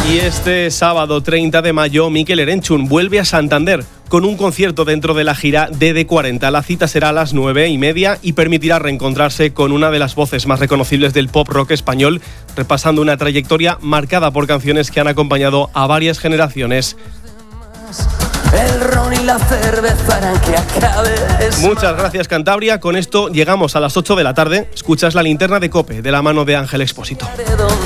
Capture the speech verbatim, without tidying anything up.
Y este sábado treinta de mayo, Mikel Erenchun vuelve a Santander con un concierto dentro de la gira D D cuarenta. La cita será a las nueve y media y permitirá reencontrarse con una de las voces más reconocibles del pop rock español, repasando una trayectoria marcada por canciones que han acompañado a varias generaciones. El ron y la cerveza harán que acabes. Muchas gracias, Cantabria. Con esto llegamos a las ocho de la tarde. Escuchas La Linterna de COPE de la mano de Ángel Expósito.